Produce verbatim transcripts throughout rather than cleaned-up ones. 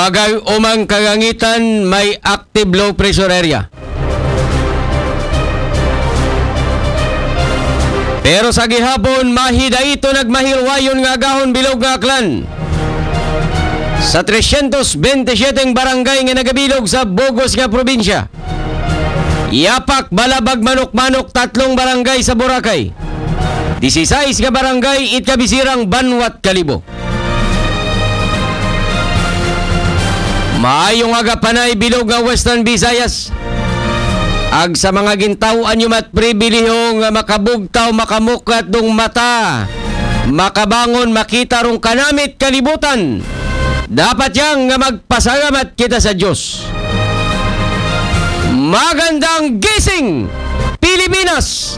Bagay umang kagangitan may active low pressure area. Pero sa gihapon, mahida ito nagmahilwayon nga agahon bilog nga aklan. Sa three twenty-seven barangay nga nagabilog sa Bogos nga probinsya. Yapak, Balabag, Manok-Manok, tatlong barangay sa Boracay. sixteen nga barangay itkabisirang Banwat, Kalibo. Maayong agapanay bilog nga Western Visayas. Ag sa mga gintawan yung mat pribiliho nga makabugtaw, makamukat dong mata, makabangon, makita rong kanamit kalibutan. Dapat yang nga magpasalamat kita sa Diyos. Magandang gising, Pilipinas!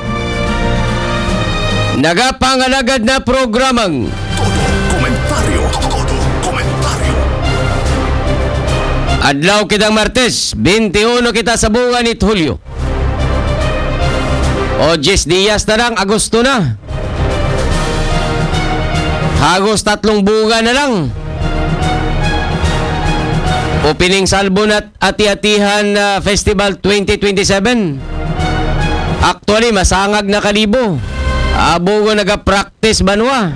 Nagapangalagad na programang Todo komentaryo. Todo komentaryo. Adlaw kitang Martes, twenty-one kita sa buwan ni Hulyo. O Jess Diaz na lang, Agosto na. Hagos tatlong buwan na lang. Opening Salbon at Ati-Atihan uh, Festival twenty twenty-seven. Actually, masangag na Kalibo. Abo ko nag-practice banwa.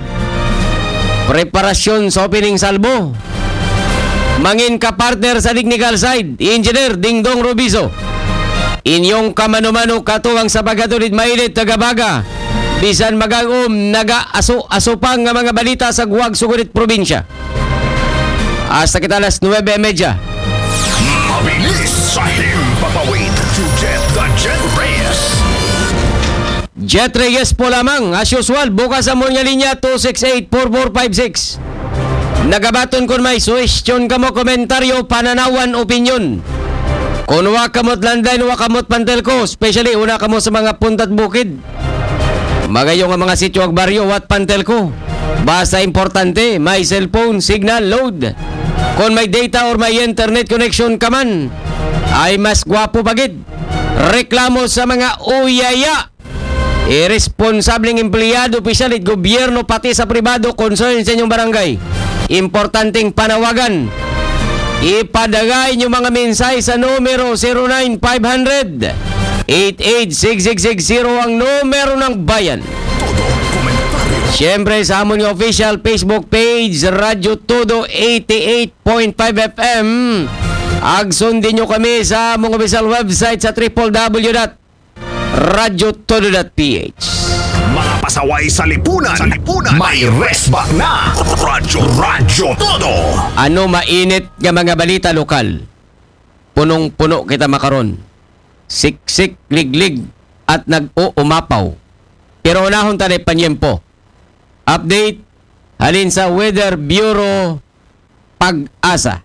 Preparasyon sa opening salbo. Mangin ka partner sa technical side, Engineer Dingdong Robiso. Inyong kamano-mano katuwang sa pagkatulit mailit tagabaga. Bisan magagom naga-aso-asupang nga mga balita sa Guwag Sugurit Probinsya. Hasta kita alas nine thirty. Mabilis sa himpapawid to Jet the Jet Reyes. Jet Reyes po lamang. As usual, bukas ang mga linya two six eight four four five six. Nagabaton kung may suwestyon ka mo, komentaryo, pananawan, opinyon. Kung wa kamot landan, wa kamot pantel ko, especially una kamo sa mga puntat bukid. Magayo nga mga sityo ag baryo, wat pantel ko. Basta importante, may cellphone, signal, load. Kung may data or may internet connection ka man, ay mas gwapo pagid. Reklamo sa mga uyaya. Irresponsableng empleyado, opisyal at gobyerno pati sa pribado concern sa inyong barangay. Importanteng panawagan. Ipadagay nyo mga mensahe sa numero zero nine five hundred eight eight six six six zero ang numero ng bayan. Todo komentaryo. Siyempre sa amon yung official Facebook page Radyo Todo eighty-eight point five F M. Agsundin nyo kami sa among official website sa w w w dot radyo todo dot p h. Mga pasaway sa lipunan. Sa lipunan. May resback na. Radyo, Radyo Todo. Ano mainit nga mga balita lokal? Punong-puno kita makaron. Siksik, liglig, at nag-uumapaw. Pero unahon tayo panyempo. Update, halin sa Weather Bureau Pag-asa.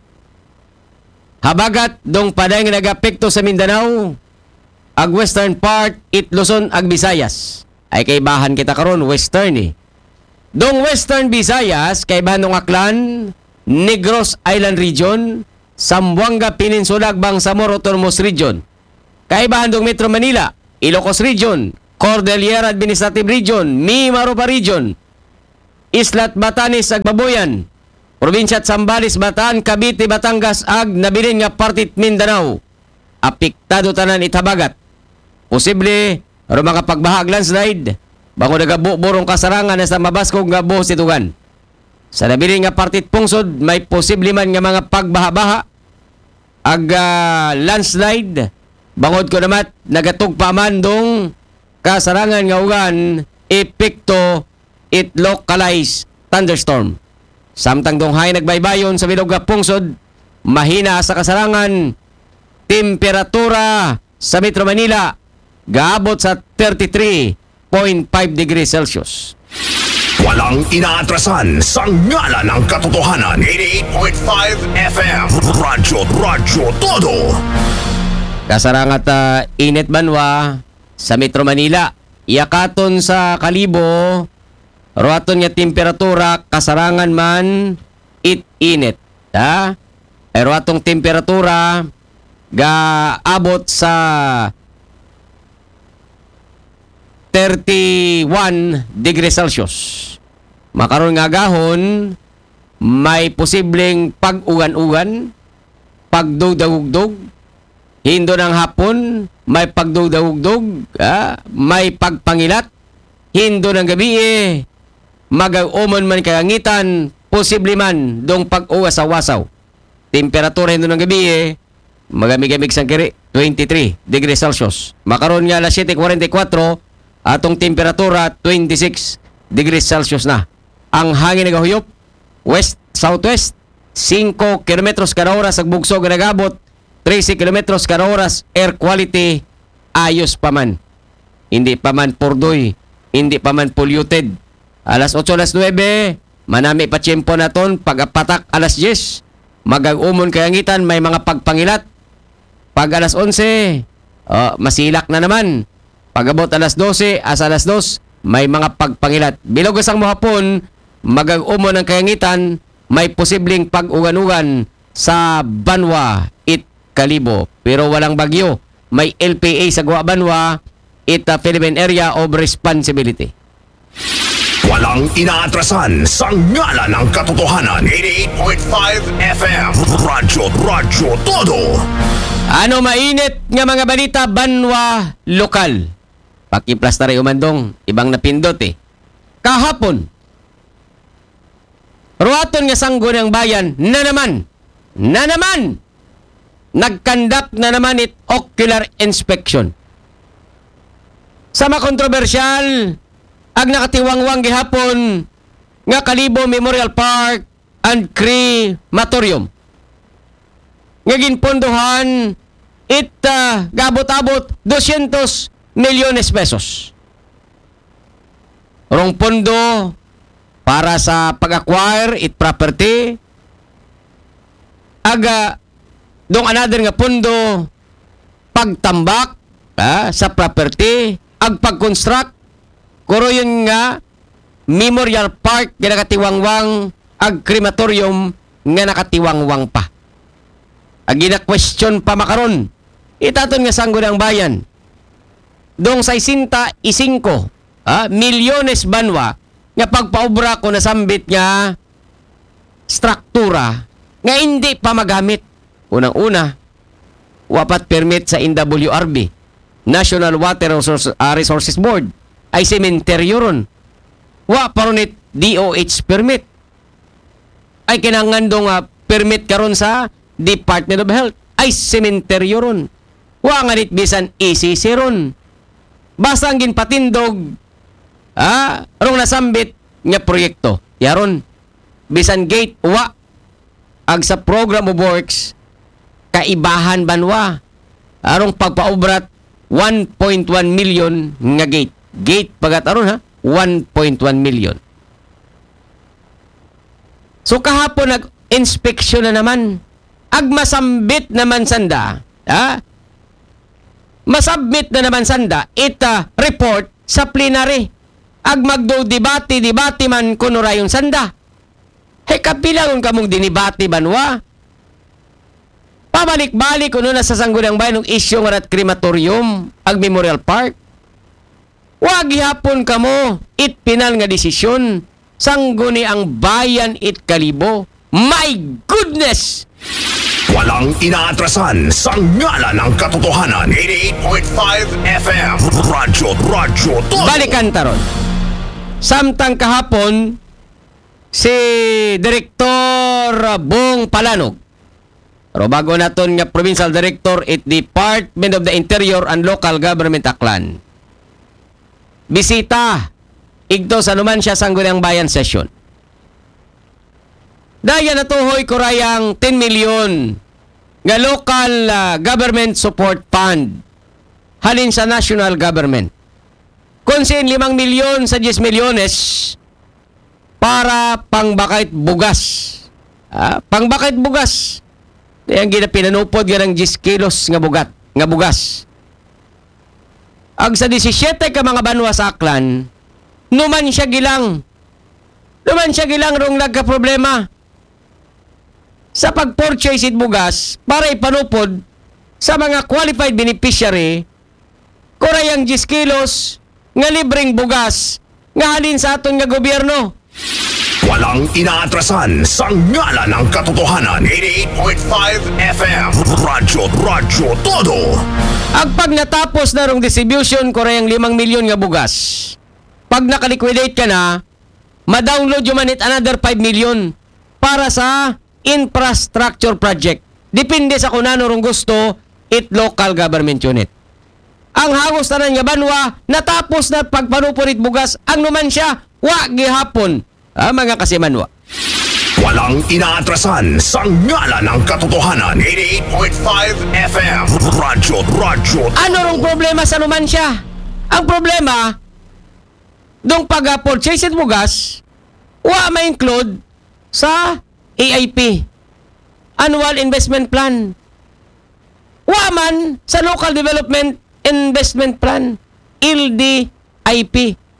Habagat dong paday nga nag-apekto sa Mindanao, ag western part, it Luzon, ag Visayas. Ay kaibahan kita karon western eh. Dong western Visayas, kaibahan ng Aklan, Negros Island Region, Zamboanga Peninsula, Bangsamoro, Tormos Region. Kaibahan dong Metro Manila, Ilocos Region, Cordillera Administrative Region, Mimaropa Region, Islat Batanes, ag Babuyan, Probinsya at Zambales, Bataan, Cavite, Batangas, ag nabilin nga partit Mindanao. Apektado tanan itabagat. Posible pero makapagbaha landslide bango nagabuborong kasarangan sa mabaskog nga buhos itugan. Sa nabilin nga partit pungsod may posible man nga mga pagbaha-baha ag uh, landslide bangod ko naman nagatug pamandong kasarangan nga ugan epekto it localized thunderstorm. Samtang donghay nagbaybayon sa bilog nga pungsod mahina sa kasarangan. Temperatura sa Metro Manila gaabot sa thirty-three point five degrees Celsius. Walang inaatrasan sa ngala ng katotohanan. eighty-eight point five F M. Radyo, Radyo Todo. Kasarangat uh, init banwa sa Metro Manila. Iyakaton sa Kalibo, ruaton nga temperatura, kasarangan man, it init. Ha? Pero atong temperatura ga abot sa thirty-one degrees Celsius. Makaroon nga gahon, may posibleng pag-ugan-ugan, pagdugdagugdog, hindo ng hapon, may pagdugdagugdog, ah, may pagpangilat, hindo ng gabi eh, mag-umon man kayangitan, posible man dong pag-uwas sa wasaw. Temperatura hindo ng gabi eh, magamig-amig sang kiri, twenty-three degrees Celsius. Makaroon nga alas seven forty-four, atong temperatura twenty-six degrees Celsius na. Ang hangin nagahuyop, west-southwest, five kilometros kada oras, ang bugsog nagabot, thirty kilometros kada oras, air quality, ayos pa man. Hindi pa man purdoy, hindi pa man polluted. Alas eight, alas nine, manami pa tiyempo naton, pag-apatak alas ten, mag-umon kayangitan, may mga pagpangilat. Pag alas eleven, uh, masilak na naman. Pag abot alas twelve, as alas two, may mga pagpangilat. Bilog asang mohapon, mag-umon ang kayangitan, may posibleng pag-ugan-ugan sa Banwa, It Kalibo. Pero walang bagyo. May L P A sa Gua Banwa, It uh, Philippine Area of Responsibility. Walang inaatrasan sa ngala ng katotohanan. eighty-eight point five F M. Radyo, Radyo Todo. Ano mainit nga mga balita Banwa lokal? Pakiplas na rin umandong, ibang napindot eh. Kahapon, ruwaton nga sanggo ng bayan na naman, na naman, nagkandak na naman it ocular inspection. Sa makontrobersyal, ag nakatiwangwang gihapon nga Kalibo Memorial Park and Crematorium. Nga ginpondohan it uh, gabot-abot two hundred milyones pesos. Rong pondo para sa pag-acquire it property. Aga dong another nga pondo pagtambak ah, sa property, ag pag-construct kuro yun nga Memorial Park nga nakatiwangwang, ag crematorium nga nakatiwangwang pa. Ag gina-question pa makaron. Itaton nga sanggo ng bayan. Dong sa isinta isingko ah, milyones banwa nga pagpaobra ko nasambit nga struktura nga hindi pa magamit. Unang-una, wapat permit sa N W R B, National Water Resources, uh, Resources Board, ay sementeryo ron. Wa paronit D O H permit. Ay kinangan dong uh, permit karon sa Department of Health, ay sementeryo ron. Wa nga nit bisan E C C ron. Basta ang ginpatindog ah, rong nasambit nga proyekto. Yaron, bisan gate wa ag sa program of works kaibahan banwa. Arong pagpaubrat one point one million nga gate. Gate pagat aron ha, one point one million. So kahapon nag-inspection na naman. Ag masambit naman sanda, ha? Masubmit na naman sanda ita report sa plenary. Ag magdo debate debate man kuno rayon sanda. He kapilangon kamong dinibati banwa. Pabalik-balik kuno na sa sanggunang bayan ng isyu nga rat crematorium ag Memorial Park. Wag gihapon kamo it pinal nga desisyon sangguni ang bayan it Kalibo. My goodness! Walang inaatrasan sa ngala ng katotohanan. eighty-eight point five F M. Radyo, Radyo Todo. Balikan taron. Samtang kahapon, si Direktor Bong Palanog, pero bago naton nga Provincial Director at Department of the Interior and Local Government Aklan, bisita igto sa Numancia Sangguniang Bayan Session. Daya natuhoy ko rayang ten milyon nga local uh, government support fund halin sa national government. Konsin limang milyon sa ten milyones para pangbakait bugas. Ah, pangbakait bugas. Yang ginapinanupod nga ng ten kilos nga bugat, nga bugas. Ag sa seventeen ka mga banwa sa Aklan, numan siya gilang. Numan siya gilang rong nagka-problema sa pag-purchase it bugas para ipanupod sa mga qualified beneficiary kurayang ten kilos nga libreng bugas nga halin sa aton nga gobyerno. Walang inaatrasan sa ngala ng katotohanan. eighty-eight point five F M. Radyo, Radyo Todo. Ang pag natapos na rong distribution ko rin limang milyon nga bugas. Pag nakaliquidate ka na, ma-download yung manit another five million para sa infrastructure project. Depende sa kung ano rong gusto, it local government unit. Ang hagos na nga banwa, natapos na pagpanupurit bugas, ang numan siya, wa gihapon. Ah, mga kasimanwa. Walang inaatrasan sa ngala ng katotohanan. eighty-eight point five F M. Radyo, Radyo Todo. Ano rong problema sa numan siya? Ang problema, dong pag-purchase it bugas, wa ma-include sa A I P, Annual Investment Plan. Wa man sa Local Development Investment Plan, L D I P.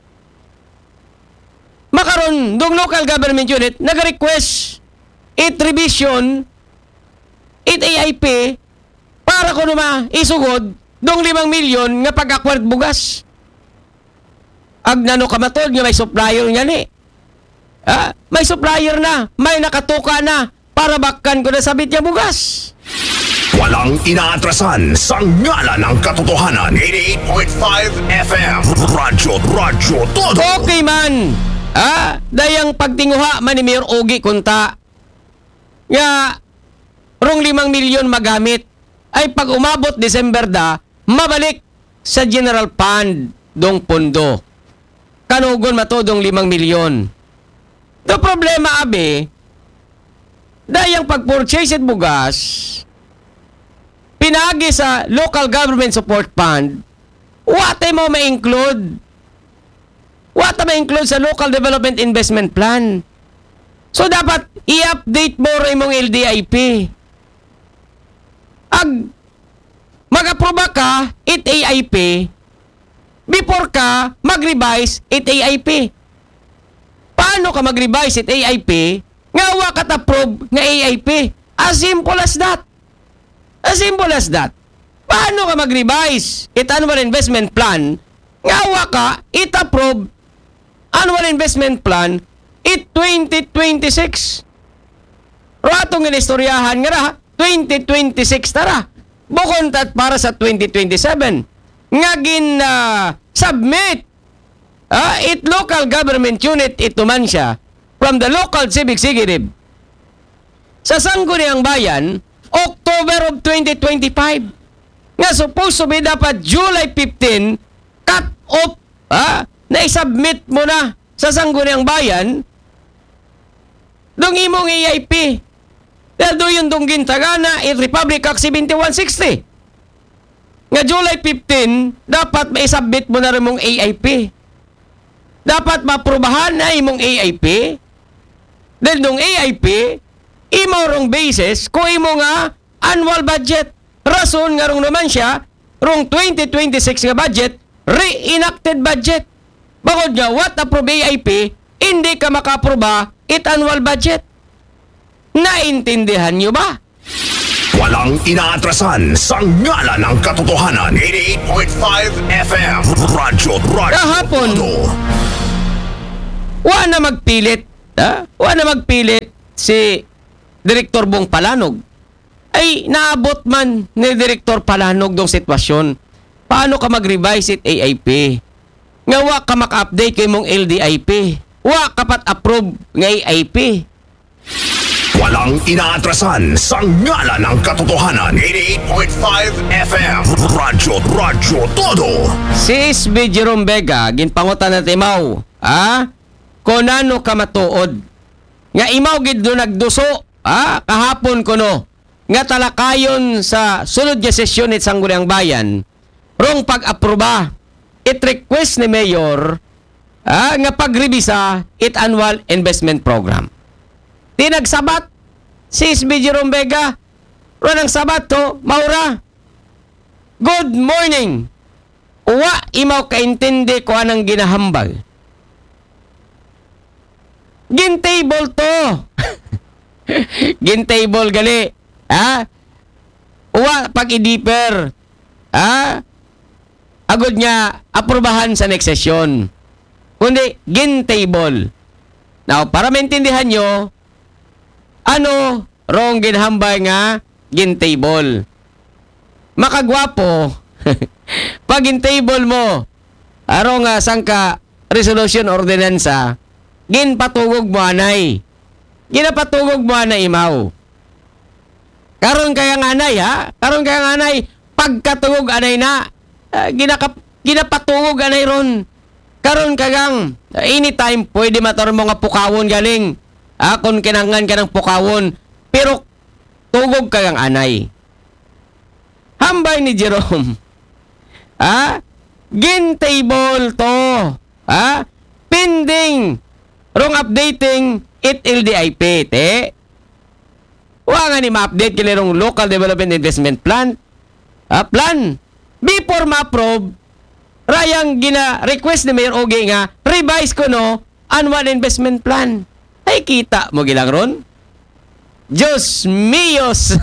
Makaron, dong local government unit, nag-request it revision, it A I P, para ko naman isugod, dong limang milyon nga pag-acquired bugas. Agnano ka matod nga may supplier nga ni. Ah, may supplier na, may nakatuka na, para bakkan ko na sabit niya bugas. Walang inaatrasan sa ngala ng katotohanan. eighty-eight point five F M. Radyo, Radyo Todo. Okay man. Ah, dayang pagtinguha man ni Mayor Ogie Kunta. Nga, rong limang milyon magamit. Ay pag umabot December da, mabalik sa general fund dong pondo. Kanugon matodong limang milyon. The problema abe, dayang pag-purchase it bugas, pinagi sa local government support fund, wate mo ma-include. Wate ma-include sa local development investment plan. So dapat i-update mo rin mong L D I P. Ag mag-aproba ka, it A I P, before ka mag-revise it A I P. Paano ka mag-revise it A I P nga wa ka approve nga A I P? As simple as that. As simple as that. Paano ka mag-revise it annual investment plan nga wa ka it-approve annual investment plan it twenty twenty-six? Ratong inistoryahan nga ra, twenty twenty-six tara. Bukon tat para sa twenty twenty-seven. Nga gin uh, submit ah, it local government unit ito man siya from the local chief executive sa Sangguniang Bayan October of twenty twenty-five. Nga supposed to be dapat July fifteenth cut off ah, na isubmit mo na sa Sangguniang Bayan dong imong A I P. Dahil do yung dong gintagana it Republic Act seventy-one sixty. Nga July fifteenth, dapat maisubmit mo na rin mong A I P. Dapat maprubahan na imong A I P. Dahil dong A I P, imo rong basis kung imo nga annual budget. Rason nga rong naman siya, rong twenty twenty-six nga budget, re-enacted budget. Bakod nga, what approve A I P, hindi ka makaproba it annual budget. Naintindihan nyo ba? Walang inaatrasan sa ngala ng katotohanan. eighty-eight point five F M. Radyo, Radyo Kahapon, Todo. wa na magpilit, ha? Wa na magpilit si Direktor Bong Palanog. Ay, naabot man ni Direktor Palanog dong sitwasyon. Paano ka mag-revise it A I P? Nga wa ka maka-update kay mong L D I P. Wa ka pat approve ng A I P. Walang inaatrasan sa ngala ng katotohanan. eighty-eight point five F M. Radyo, Radyo Todo. Si S B Jerome Vega, ginpangutan na timaw, ha? Konano ka matuod? Nga imaw gid do nagduso, ha? Kahapon kuno. Nga talakayon sa sunod nga sesyon ni Sangguniang Bayan, rong pag-aproba, it request ni Mayor, ha? Nga pagribisa it annual investment program. Di nagsabat si S B Jerome Vega. Ro nang sabat to, Maura. Good morning. Uwa imaw kaintindi ko anang ginahambal. Gintable to. Gintable gali. Ha? Uwa pag i-deeper. Ha? Agod niya aprobahan sa next session. Kundi gintable. Now, para maintindihan nyo, ano rong ginhambay nga gintable. Makagwapo, pag gintable mo, arong nga sangka resolution ordinansa, ginpatugog mo anay. Ginapatugog mo anay imaw. Karon kaya nga anay ha? Karon kaya nga anay, pagkatugog anay na, uh, ginakap, ginapatugog anay ron. Karon kagang, uh, anytime pwede mataron mo nga pukawon galing. Ah, kung kinangan ka ng pukawon, pero tugog kagang anay. Hambay ni Jerome. Ah, gintable to. Ah, pending. Wrong updating it L D I P, te. Wa nga ni ma-update kini rong Local Development Investment Plan. Ah, plan. Before ma-approve, rayang gina-request ni Mayor Ogie nga, revise ko no, annual investment plan. Ay, kita mo gilang ron? Diyos míos!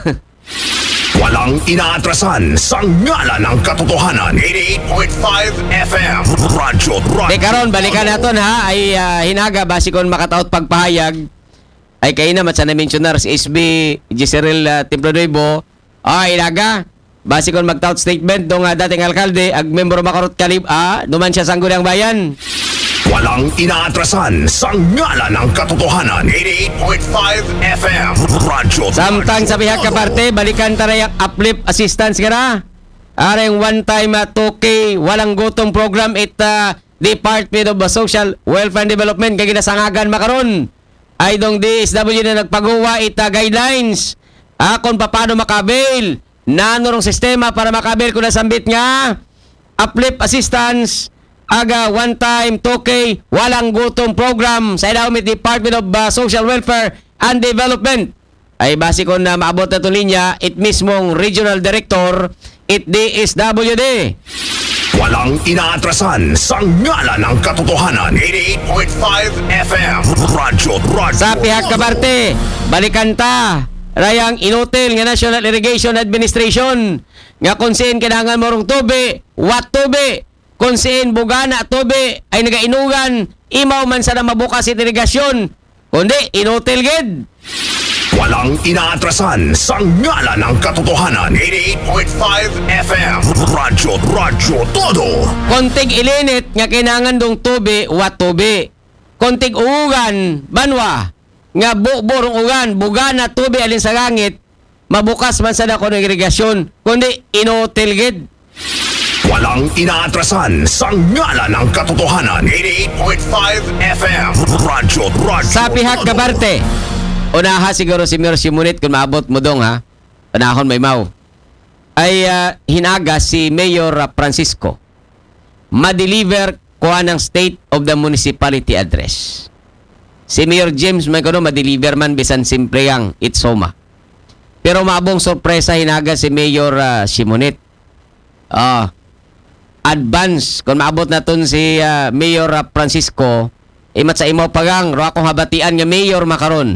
Walang inaatrasan sa ngalan ng katotohanan. eighty-eight point five F M. Radyo, radyo. De karon balikan naton ha, ay uh, hinaga basi kon makataot pagpahayag. Ay kay na matsa na mentionar si S B Giseril uh, Templonuevo. Ay hinaga basi kon magtaot statement dong uh, dating alkalde ag membro makarot kalib ah, duman siya sangguniang bayan. Walang inaatrasan sa ngalan ng katotohanan. eighty-eight point five F M. Radyo. Samtang sa bihag kaparte, balikan tara yung uplift assistance ka na. Aring one-time uh, two K walang gutong program it uh, Department of Social Welfare and Development kay ginasangagan makaron. Ay dong D S W na nagpagawa it uh, guidelines. Ah, kung paano makabil. Nanorong sistema para makabil kung nasambit nga. Uplift assistance. Aga one time two K walang gutong program sa Idawmit Department of uh, Social Welfare and Development. Ay base ko na maabot na ito linya, it mismong Regional Director, it D S W D. Walang inaatrasan sa ngalan ng katotohanan. eighty-eight point five F M. Radyo, radyo. Sa pihak kabarte, balikan ta. Rayang inutil nga National Irrigation Administration. Nga konsen kinangan mo rong tubi, wat tubi. Konsen bugana tobe ay nagainugan imaw man sana mabukas it irigasyon kundi inutil gid. Walang inaatrasan sa ngalan ng katotohanan. eighty-eight point five F M. Radyo, radyo, todo. Kontig ilinit nga kinangan dong tobe wat tobe. Kontig ugan banwa nga buborong ugan bugana tobe alin sa langit mabukas man sana kuno irigasyon kundi inutil gid. Walang inaatrasan sa ngalan ng katotohanan. eighty-eight point five F M. Radyo, radyo. Sa pihak kabarte, unaha siguro si Mayor Simonit kung maabot mo dong ha, panahon may mau. Ay uh, hinaga si Mayor uh, Francisco ma-deliver kuha ng State of the Municipality Address. Si Mayor James may kuno ma-deliver man bisan simple yang itsoma. Pero maabong sorpresa hinaga si Mayor uh, Simonit. Ah, uh, advance kung maabot naton si uh, Mayor uh, Francisco imat sa imaw pagang ro akong habatian nga mayor makaron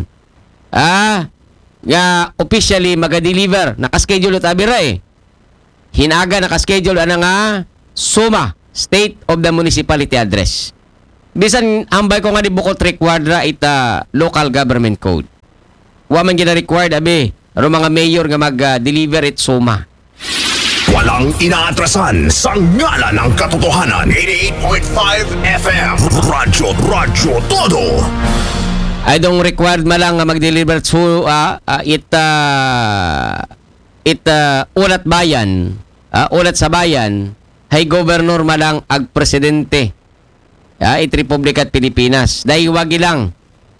ah nga officially maga-deliver naka-schedule tabira eh hinaga naka-schedule ana nga SOMA State of the Municipality Address bisan ambay ko nga di bukod required ra ita local government code wa man gina required abi ro mga mayor nga mag-deliver uh, it SOMA. Walang inaatrasan sa ngalan ng katotohanan. eighty-eight point five F M. Radyo, radyo, todo. Ay dong required malang nga mag-deliver to uh, uh, it uh, it uh, ulat bayan, uh, ulat sa bayan, hay gobernur malang ag presidente. Uh, it Republic at Pilipinas. Dahil wagi lang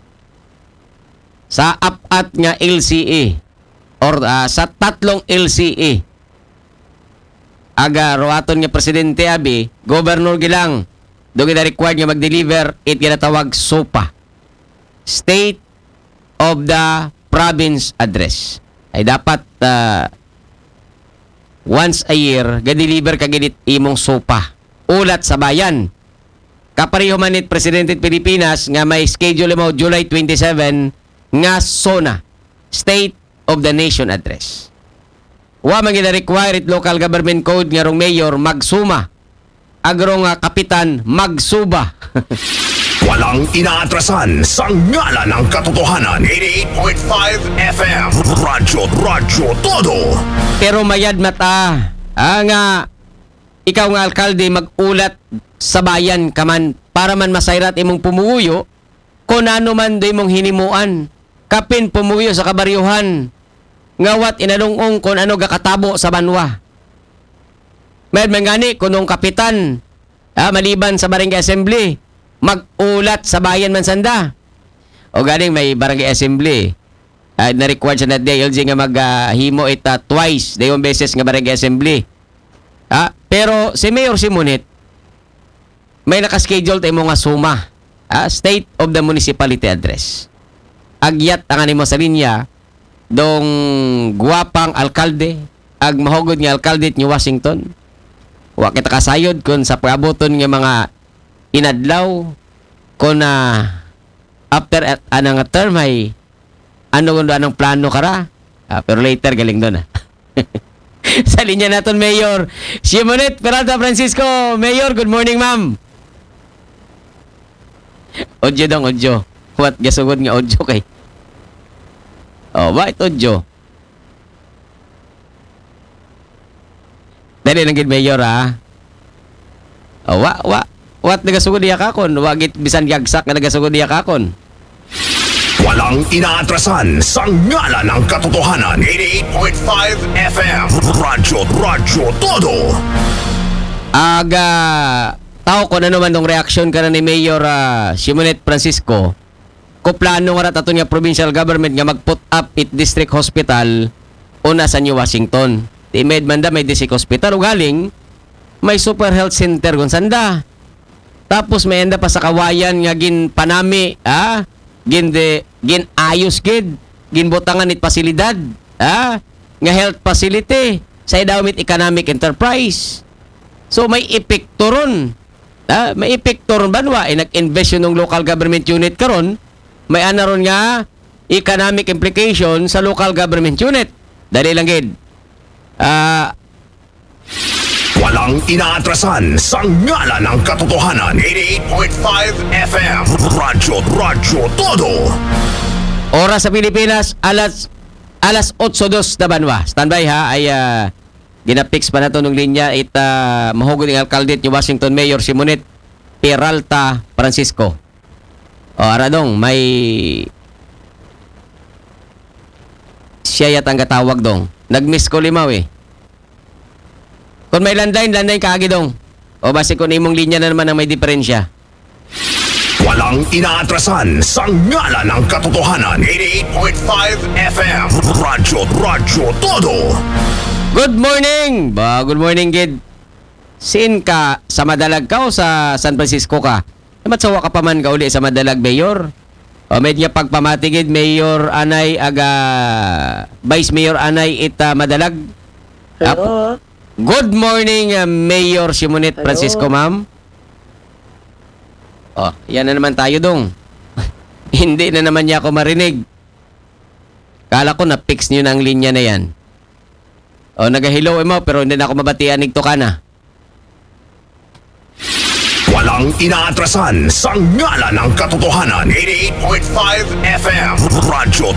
sa apat nga L C A or uh, sa tatlong L C A. Aga roaton nga presidente abi, gobernur gilang. Do gina required nga mag-deliver it ginatawag SOPA. State of the Province Address. Ay dapat uh, once a year ga-deliver ka ginit imong SOPA. Ulat sa bayan. Kapareho man it presidente Pilipinas nga may schedule mo July twenty-seven nga SONA, State of the Nation Address. Wa man gina require it local government code nga rong mayor magsuma. Agrong uh, kapitan magsuba. Walang inaatrasan sa ngalan ng katotohanan. eighty-eight point five F M. Radyo, Radyo Todo. Pero mayad mata, ah, nga, ikaw nga alkalde mag-ulat sa bayan ka man para man masayrat imong pumuyo kung ano man do imong hinimuan. Kapin pumuyo sa kabaryuhan. Ngawat inalungong kung ano gakatabo sa banwa. Mayad man gani kunong kapitan, ah, maliban sa barangay assembly, mag-ulat sa bayan man sanda. O galing may barangay assembly. Uh, na-required siya na D L G nga maghimo uh, ita twice, dayong beses nga barangay assembly. Ah, pero si Mayor Simonit, may nakaschedule tayo nga suma. Ah, State of the Municipality Address. Agyat ang animo sa linya, dong guwapang alkalde, ag mahugod nga alkalde ni Washington. Wa kita kasayod kung sa pag-aboton nga mga inadlaw kung na uh, after at anang term ay ano kung anong plano kara. Ah, pero later galing doon. Ah. Sa linya naton Mayor Simonit Peralta Francisco. Mayor, good morning ma'am. Odyo dong, odyo. What gasugod nga odyo kay? Oh, bakit odyo? Dali lang gid Mayor ha. Oh, wa wa wat nagasugod diya kakon, wagit bisan yagsak nga nagasugod diya kakon. Walang inaatrasan sa ngalan ng katotohanan. eighty-eight point five F M. Radyo, Radyo Todo. Aga tao ko na naman ng reaksyon ka na ni Mayor uh, Simonit Francisco. Ko plano nga rat ato nga provincial government nga mag-put up it district hospital una sa New Washington. Di med manda may district hospital o galing may super health center kung sanda. Tapos may enda pa sa kawayan nga gin panami, ah, gin de gin ayos gid, gin butangan it pasilidad, ah, nga health facility sa idawit economic enterprise. So may epekto ron. Ah, may epekto ron banwa ay nag-invest yun ng local government unit karon, may ana ron nga economic implication sa local government unit. Dali lang gid. Ah, walang inaatrasan sa ngalan ng katotohanan. eighty-eight point five F M. Radyo, Radyo Todo. oras sa Pilipinas, alas alas eight oh two na banwa. Standby ha, ay uh, ginapix pa na ito ng linya it uh, mahugod ng alkalde ni Washington Mayor Simonit Peralta Francisco. O aradong, may siya yatang katawag dong. Nag-miss ko limaw eh. Kung may landline, landline kaagi dong. O basi kung imong linya na naman ang may diferensya. Walang inaatrasan sa ngalan ng katotohanan. eighty-eight point five F M. Radyo, Radyo Todo. Good morning! Ba, good morning, kid. Siin ka? Sa Madalag ka o sa San Francisco ka? Matsawa ka pa man ka uli sa Madalag, Mayor? O medya pagpamatigid, Mayor Anay, aga... Vice Mayor Anay, ita Madalag? Hello? Good morning, uh, Mayor Simonit Hello? Francisco, ma'am. Oh, yan na naman tayo dong. Hindi na naman niya ako marinig. Kala ko na-fix niyo na ang linya na yan. O, nag-hello mo, pero hindi na ako mabatian nigto ka na. Walang inaatrasan sa ngalan ng katotohanan. eighty-eight point five F M. Radyo